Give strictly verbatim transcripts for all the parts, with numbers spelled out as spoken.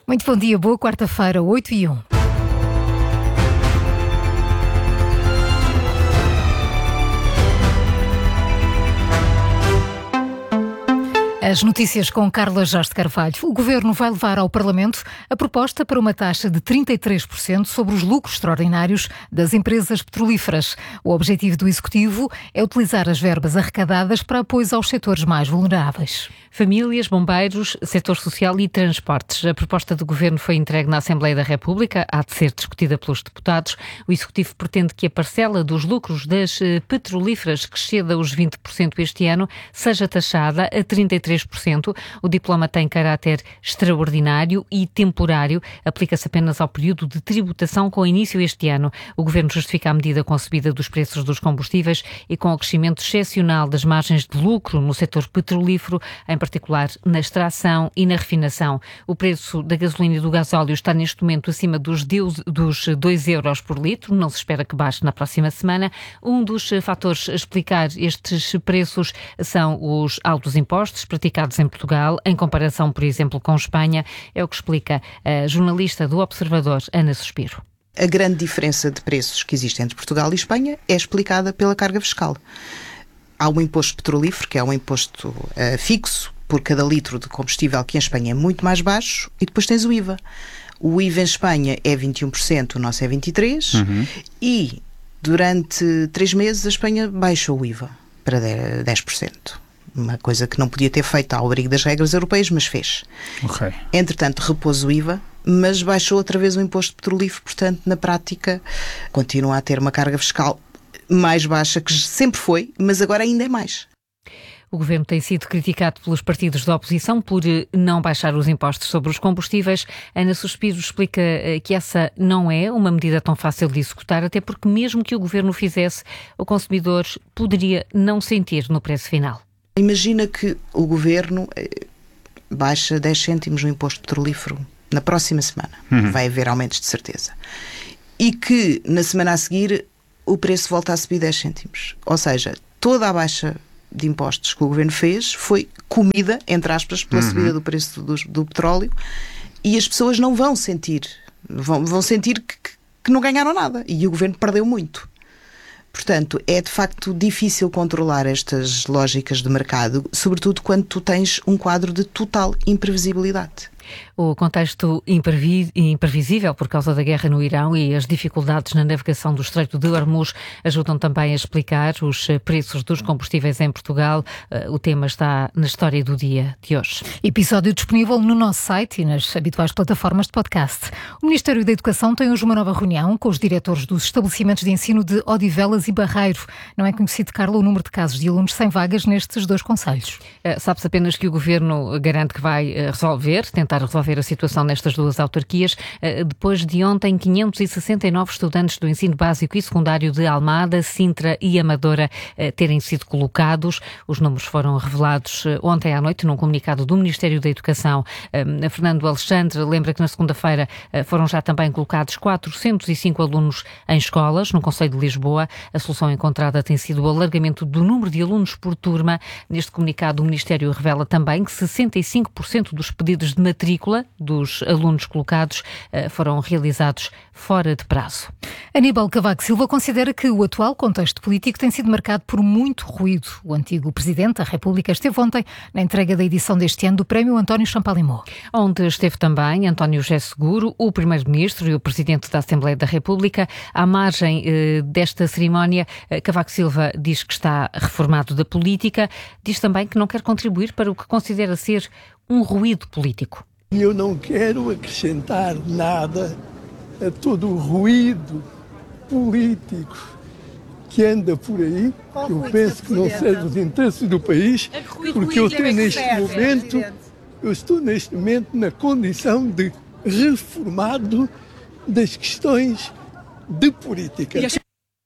Muito bom dia, boa quarta-feira, oito e um. As notícias com Carla Jorge de Carvalho. O Governo vai levar ao Parlamento a proposta para uma taxa de trinta e três por cento sobre os lucros extraordinários das empresas petrolíferas. O objetivo do Executivo é utilizar as verbas arrecadadas para apoios aos setores mais vulneráveis. Famílias, bombeiros, setor social e transportes. A proposta do Governo foi entregue na Assembleia da República, há de ser discutida pelos deputados. O Executivo pretende que a parcela dos lucros das petrolíferas, que exceda os vinte por cento este ano, seja taxada a trinta e três por cento. O diploma tem caráter extraordinário e temporário. Aplica-se apenas ao período de tributação com início este ano. O Governo justifica a medida com a subida dos preços dos combustíveis e com o crescimento excepcional das margens de lucro no setor petrolífero, em particular na extração e na refinação. O preço da gasolina e do gasóleo está neste momento acima dos dois euros por litro. Não se espera que baixe na próxima semana. Um dos fatores a explicar estes preços são os altos impostos praticados em Portugal, em comparação, por exemplo, com Espanha. É o que explica a jornalista do Observador, Ana Suspiro. A grande diferença de preços que existe entre Portugal e Espanha é explicada pela carga fiscal. Há um imposto petrolífero, que é um imposto uh, fixo por cada litro de combustível, que em Espanha é muito mais baixo, e depois tens o I V A. O I V A em Espanha é vinte e um por cento, o nosso é vinte e três por cento, uhum. E durante três meses a Espanha baixou o I V A para dez por cento. Uma coisa que não podia ter feito ao abrigo das regras europeias, mas fez. Okay. Entretanto, repôs o I V A, mas baixou outra vez o imposto petrolífero, portanto, na prática, continua a ter uma carga fiscal mais baixa, que sempre foi, mas agora ainda é mais. O Governo tem sido criticado pelos partidos da oposição por não baixar os impostos sobre os combustíveis. Ana Suspiro explica que essa não é uma medida tão fácil de executar, até porque mesmo que o Governo o fizesse, o consumidor poderia não sentir no preço final. Imagina que o Governo baixa dez cêntimos no imposto petrolífero na próxima semana. Uhum. Vai haver aumentos de certeza. E que na semana a seguir o preço volta a subir dez cêntimos. Ou seja, toda a baixa de impostos que o Governo fez foi comida, entre aspas, pela uhum. subida do preço do, do petróleo, e as pessoas não vão sentir, vão, vão sentir que, que não ganharam nada, e o Governo perdeu muito. Portanto, é de facto difícil controlar estas lógicas de mercado, sobretudo quando tu tens um quadro de total imprevisibilidade. O contexto imprevi- imprevisível por causa da guerra no Irão e as dificuldades na navegação do Estreito de Hormuz ajudam também a explicar os preços dos combustíveis em Portugal. O tema está na história do dia de hoje. Episódio disponível no nosso site e nas habituais plataformas de podcast. O Ministério da Educação tem hoje uma nova reunião com os diretores dos estabelecimentos de ensino de Odivelas e Barreiro. Não é conhecido, Carla, o número de casos de alunos sem vagas nestes dois concelhos. Sabe-se apenas que o Governo garante que vai resolver, tentar resolver a situação nestas duas autarquias. Depois de ontem, quinhentos e sessenta e nove estudantes do ensino básico e secundário de Almada, Sintra e Amadora terem sido colocados. Os números foram revelados ontem à noite num comunicado do Ministério da Educação. Fernando Alexandre lembra que na segunda-feira foram já também colocados quatrocentos e cinco alunos em escolas no concelho de Lisboa. A solução encontrada tem sido o alargamento do número de alunos por turma. Neste comunicado, o Ministério revela também que sessenta e cinco por cento dos pedidos de matrícula dos alunos colocados foram realizados fora de prazo. Aníbal Cavaco Silva considera que o atual contexto político tem sido marcado por muito ruído. O antigo Presidente da República esteve ontem na entrega da edição deste ano do Prémio António Champalimau, onde esteve também António José Seguro, o Primeiro-Ministro e o Presidente da Assembleia da República. À margem eh, desta cerimónia, eh, Cavaco Silva diz que está reformado da política, diz também que não quer contribuir para o que considera ser um ruído político. Eu não quero acrescentar nada a todo o ruído político que anda por aí, que eu penso que não serve os interesses do país, porque eu tenho neste momento, eu estou neste momento na condição de reformado das questões de política.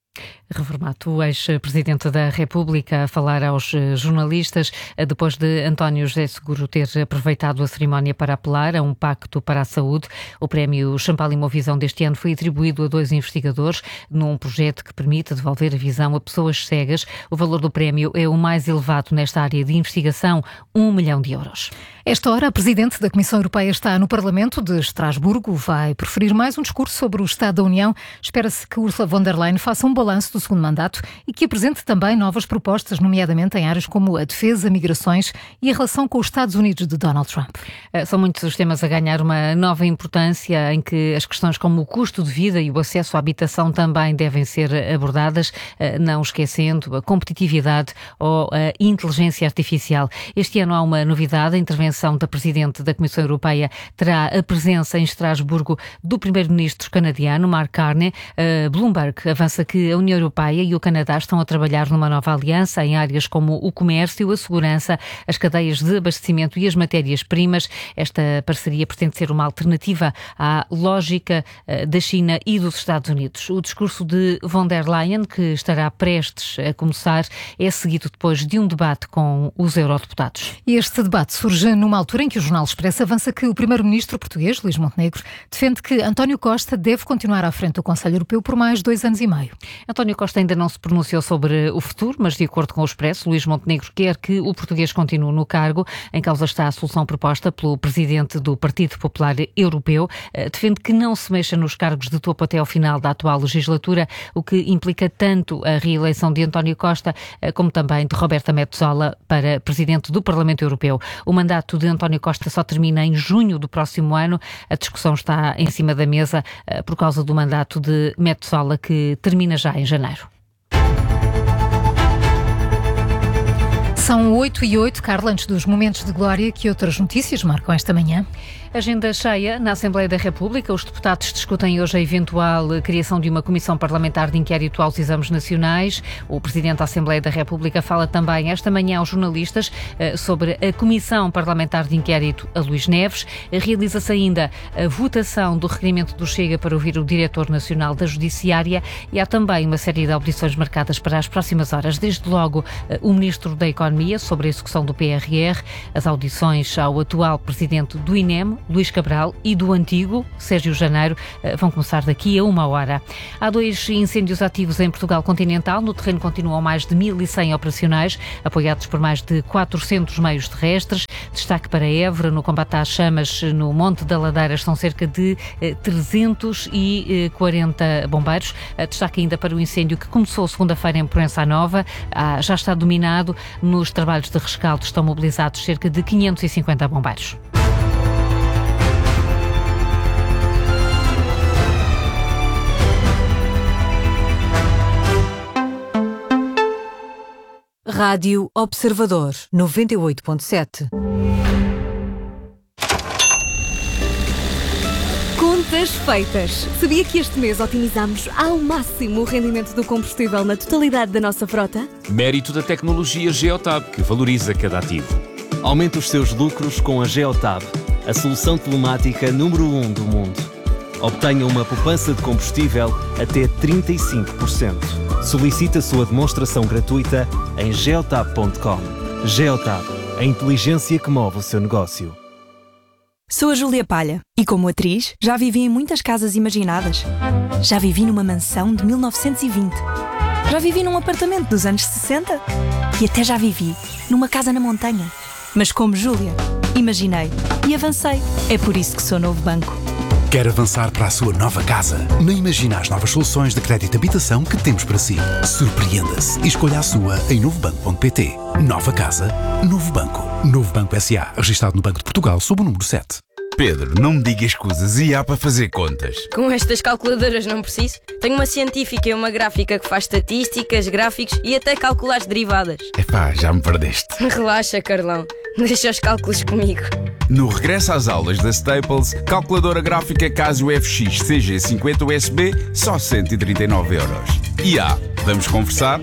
Reformato, o ex-presidente da República, a falar aos jornalistas depois de António José Seguro ter aproveitado a cerimónia para apelar a um pacto para a saúde. O prémio Champalimau Visão deste ano foi atribuído a dois investigadores num projeto que permite devolver a visão a pessoas cegas. O valor do prémio é o mais elevado nesta área de investigação, um milhão de euros. Esta hora, a Presidente da Comissão Europeia está no Parlamento de Estrasburgo. Vai proferir mais um discurso sobre o Estado da União. Espera-se que Ursula von der Leyen faça um balanço do segundo mandato e que apresente também novas propostas, nomeadamente em áreas como a defesa, migrações e a relação com os Estados Unidos de Donald Trump. São muitos os temas a ganhar uma nova importância, em que as questões como o custo de vida e o acesso à habitação também devem ser abordadas, não esquecendo a competitividade ou a inteligência artificial. Este ano há uma novidade: a intervenção da Presidente da Comissão Europeia terá a presença em Estrasburgo do Primeiro-Ministro canadiano, Mark Carney. Bloomberg avança que a União Europeia e o Canadá estão a trabalhar numa nova aliança em áreas como o comércio, a segurança, as cadeias de abastecimento e as matérias-primas. Esta parceria pretende ser uma alternativa à lógica da China e dos Estados Unidos. O discurso de von der Leyen, que estará prestes a começar, é seguido depois de um debate com os eurodeputados. Este debate surge numa altura em que o Jornal Expresso avança que o primeiro-ministro português, Luís Montenegro, defende que António Costa deve continuar à frente do Conselho Europeu por mais dois anos e meio. António Costa ainda não se pronunciou sobre o futuro, mas de acordo com o Expresso, Luís Montenegro quer que o português continue no cargo. Em causa está a solução proposta pelo presidente do Partido Popular Europeu. Defende que não se mexa nos cargos de topo até ao final da atual legislatura, o que implica tanto a reeleição de António Costa como também de Roberta Metsola para presidente do Parlamento Europeu. O mandato de António Costa só termina em junho do próximo ano. A discussão está em cima da mesa por causa do mandato de Metsola, que termina já em janeiro. São oito e oito, Carla, antes dos momentos de glória, que outras notícias marcam esta manhã? Agenda cheia na Assembleia da República. Os deputados discutem hoje a eventual criação de uma comissão parlamentar de inquérito aos exames nacionais. O Presidente da Assembleia da República fala também esta manhã aos jornalistas sobre a comissão parlamentar de inquérito a Luís Neves. Realiza-se ainda a votação do requerimento do Chega para ouvir o Diretor Nacional da Judiciária e há também uma série de audições marcadas para as próximas horas. Desde logo, o Ministro da Economia sobre a execução do P R R, as audições ao atual Presidente do I N E M, Luís Cabral, e do antigo, Sérgio Janeiro, vão começar daqui a uma hora. Há dois incêndios ativos em Portugal continental. No terreno continuam mais de mil e cem operacionais, apoiados por mais de quatrocentos meios terrestres. Destaque para Évora, no combate às chamas no Monte da Ladeira, são cerca de trezentos e quarenta bombeiros. Destaque ainda para o incêndio que começou segunda-feira em Proença Nova. Já está dominado. Nos trabalhos de rescaldo estão mobilizados cerca de quinhentos e cinquenta bombeiros. Rádio Observador, noventa e oito ponto sete. Contas feitas. Sabia que este mês otimizamos ao máximo o rendimento do combustível na totalidade da nossa frota? Mérito da tecnologia Geotab, que valoriza cada ativo. Aumente os seus lucros com a Geotab, a solução telemática número um do mundo. Obtenha uma poupança de combustível até trinta e cinco por cento. Solicite a sua demonstração gratuita em geotab ponto com. Geotab, a inteligência que move o seu negócio. Sou a Júlia Palha e, como atriz, já vivi em muitas casas imaginadas. Já vivi numa mansão de mil novecentos e vinte. Já vivi num apartamento dos anos sessenta. E até já vivi numa casa na montanha. Mas como Júlia, imaginei e avancei. É por isso que sou Novo Banco. Quer avançar para a sua nova casa? Não imagina as novas soluções de crédito de habitação que temos para si. Surpreenda-se e escolha a sua em novo banco ponto pt. Nova casa, Novo Banco. Novo Banco S A, registado no Banco de Portugal sob o número sete. Pedro, não me diga escusas e há para fazer contas. Com estas calculadoras não preciso. Tenho uma científica e uma gráfica que faz estatísticas, gráficos e até cálculo às derivadas. Epá, já me perdeste. Relaxa, Carlão. Deixa os cálculos comigo. No regresso às aulas da Staples, calculadora gráfica Casio F X C G cinquenta U S B, só cento e trinta e nove euros. E há, vamos conversar?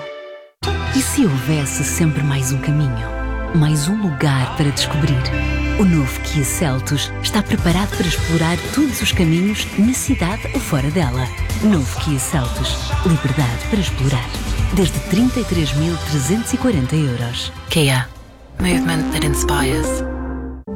E se houvesse sempre mais um caminho? Mais um lugar para descobrir? O novo Kia Seltos está preparado para explorar todos os caminhos na cidade ou fora dela. Novo Kia Seltos. Liberdade para explorar. Desde trinta e três mil trezentos e quarenta euros. Kia. Movement that inspires.